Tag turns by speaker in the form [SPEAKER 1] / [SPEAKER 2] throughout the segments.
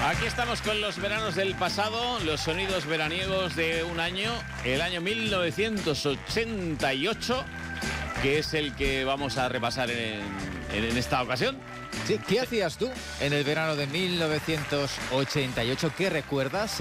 [SPEAKER 1] Aquí estamos con los veranos del pasado, los sonidos veraniegos de un año, el año 1988, que es el que vamos a repasar en esta ocasión.
[SPEAKER 2] Sí, ¿qué hacías tú en el verano de 1988? ¿Qué recuerdas?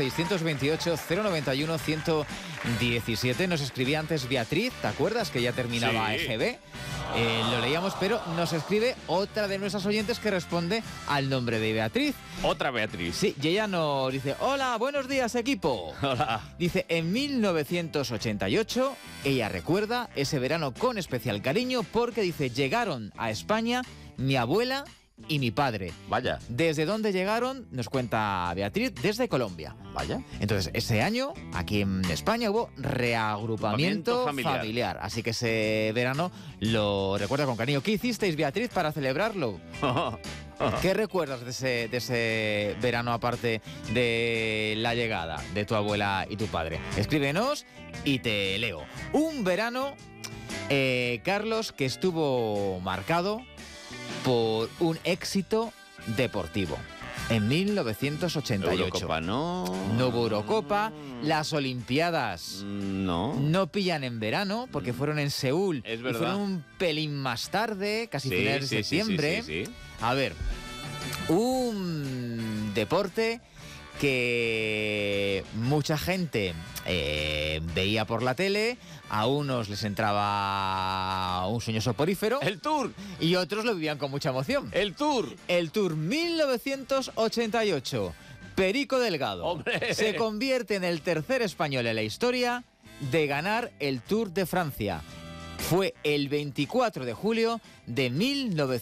[SPEAKER 2] 628-091-117. Nos escribía antes Beatriz, ¿te acuerdas? Que ya terminaba
[SPEAKER 1] Sí.
[SPEAKER 2] EGB. Lo leíamos, pero nos escribe otra de nuestras oyentes que responde al nombre de Beatriz.
[SPEAKER 1] Otra Beatriz.
[SPEAKER 2] Sí, y ella nos dice: hola, buenos días, equipo.
[SPEAKER 1] Hola.
[SPEAKER 2] Dice, en 1988, ella recuerda ese verano con especial cariño porque, dice, llegaron a España mi abuela y mi padre.
[SPEAKER 1] Vaya.
[SPEAKER 2] ¿Desde dónde llegaron? Nos cuenta Beatriz, desde Colombia.
[SPEAKER 1] Vaya.
[SPEAKER 2] Entonces, ese año, aquí en España, hubo reagrupamiento familiar. Así que ese verano lo recuerda con cariño. ¿Qué hicisteis, Beatriz, para celebrarlo? ¿Qué recuerdas de ese verano, aparte de la llegada de tu abuela y tu padre? Escríbenos y te leo. Un verano, Carlos, que estuvo marcado por un éxito deportivo. En 1988.
[SPEAKER 1] Eurocopa, ¿no?
[SPEAKER 2] No hubo Eurocopa. Las Olimpiadas no pillan en verano porque fueron en Seúl.
[SPEAKER 1] Es
[SPEAKER 2] y
[SPEAKER 1] verdad.
[SPEAKER 2] fueron un pelín más tarde, casi finales de septiembre.
[SPEAKER 1] Sí.
[SPEAKER 2] A ver, un deporte que mucha gente veía por la tele, a unos les entraba un sueño soporífero.
[SPEAKER 1] ¡El Tour!
[SPEAKER 2] Y otros lo vivían con mucha emoción.
[SPEAKER 1] ¡El Tour!
[SPEAKER 2] El Tour 1988. Perico Delgado
[SPEAKER 1] ¡Hombre!
[SPEAKER 2] se convierte en el tercer español en la historia de ganar el Tour de Francia. Fue el 24 de julio de 1988.